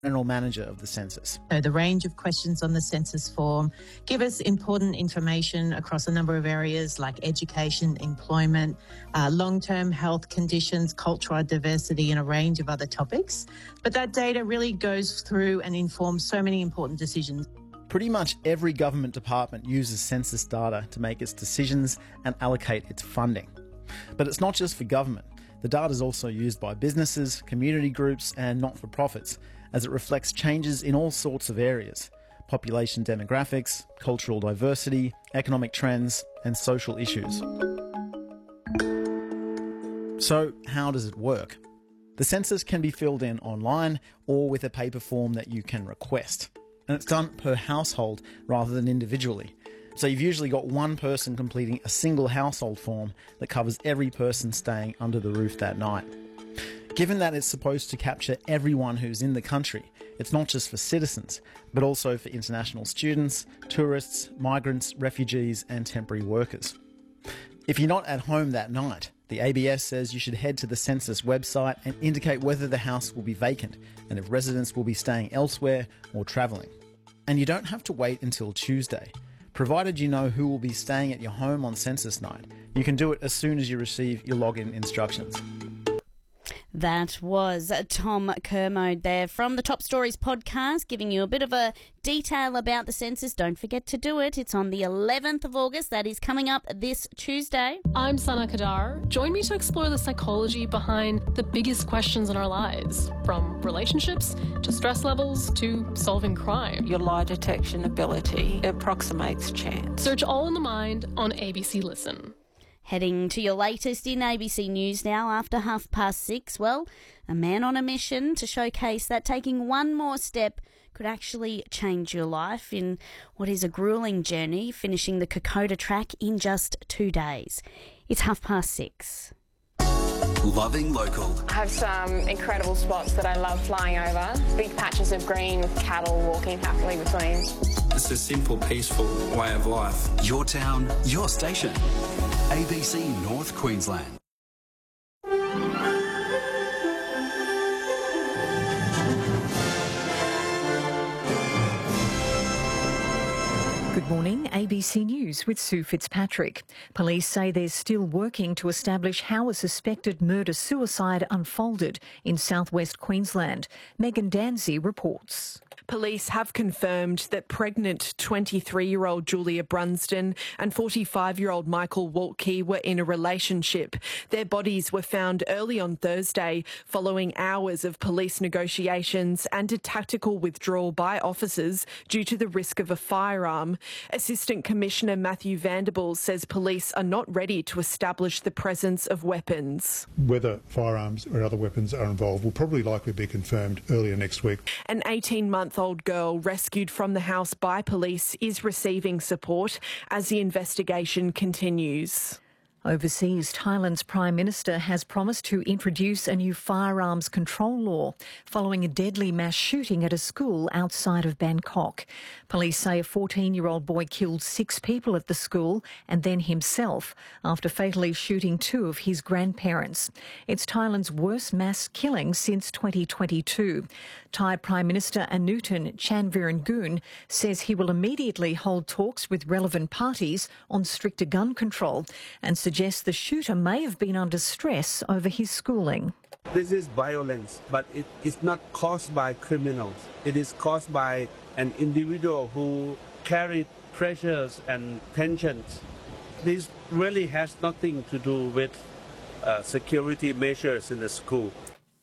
General Manager of the census. So the range of questions on the census form give us important information across a number of areas like education, employment, long-term health conditions, cultural diversity, and a range of other topics. But that data really goes through and informs so many important decisions. Pretty much every government department uses census data to make its decisions and allocate its funding. But it's not just for government. The data is also used by businesses, community groups and not-for-profits, as it reflects changes in all sorts of areas: population demographics, cultural diversity, economic trends and social issues. So how does it work? The census can be filled in online or with a paper form that you can request. And it's done per household rather than individually. So you've usually got one person completing a single household form that covers every person staying under the roof that night. Given that it's supposed to capture everyone who's in the country, it's not just for citizens, but also for international students, tourists, migrants, refugees and temporary workers. If you're not at home that night, the ABS says you should head to the census website and indicate whether the house will be vacant and if residents will be staying elsewhere or travelling. And you don't have to wait until Tuesday. Provided you know who will be staying at your home on census night, you can do it as soon as you receive your login instructions. That was Tom Kermode there from the Top Stories podcast, giving you a bit of a detail about the census. Don't forget to do it. It's on the 11th of August. That is coming up this Tuesday. I'm Sana Kadar. Join me to explore the psychology behind the biggest questions in our lives, from relationships to stress levels to solving crime. Your lie detection ability approximates chance. Search All in the Mind on ABC Listen. Heading to your latest in ABC News now after 6:30. Well, a man on a mission to showcase that taking one more step could actually change your life in what is a gruelling journey, finishing the Kokoda track in just 2 days. It's 6:30. Loving local. I have some incredible spots that I love flying over. Big patches of green with cattle walking happily between. It's a simple, peaceful way of life. Your town, your station. ABC North Queensland. Good morning, ABC News with Sue Fitzpatrick. Police say they're still working to establish how a suspected murder-suicide unfolded in southwest Queensland. Megan Danzy reports. Police have confirmed that pregnant 23-year-old Julia Brunsden and 45-year-old Michael Waltke were in a relationship. Their bodies were found early on Thursday following hours of police negotiations and a tactical withdrawal by officers due to the risk of a firearm. Assistant Commissioner Matthew Vanderbilt says police are not ready to establish the presence of weapons. Whether firearms or other weapons are involved will probably likely be confirmed earlier next week. An 18-month-old girl rescued from the house by police is receiving support as the investigation continues. Overseas, Thailand's Prime Minister has promised to introduce a new firearms control law following a deadly mass shooting at a school outside of Bangkok. Police say a 14-year-old boy killed 6 people at the school and then himself after fatally shooting 2 of his grandparents. It's Thailand's worst mass killing since 2022. Thai Prime Minister Anutin Chanvirangoon says he will immediately hold talks with relevant parties on stricter gun control and suggests the shooter may have been under stress over his schooling. This is violence, but it is not caused by criminals. It is caused by an individual who carried pressures and tensions. This really has nothing to do with security measures in the school.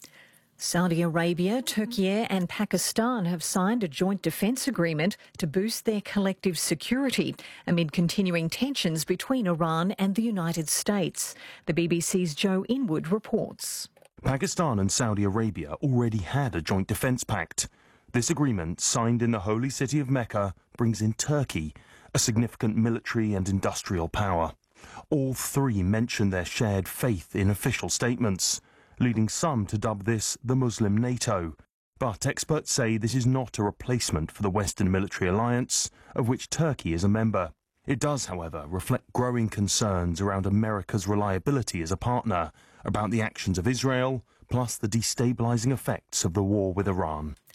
Saudi Arabia, Turkey and Pakistan have signed a joint defence agreement to boost their collective security amid continuing tensions between Iran and the United States. The BBC's Joe Inwood reports. Pakistan and Saudi Arabia already had a joint defence pact. This agreement, signed in the holy city of Mecca, brings in Turkey, a significant military and industrial power. All three mention their shared faith in official statements, leading some to dub this the Muslim NATO. But experts say this is not a replacement for the Western military alliance, of which Turkey is a member. It does, however, reflect growing concerns around America's reliability as a partner, about the actions of Israel, plus the destabilising effects of the war with Iran.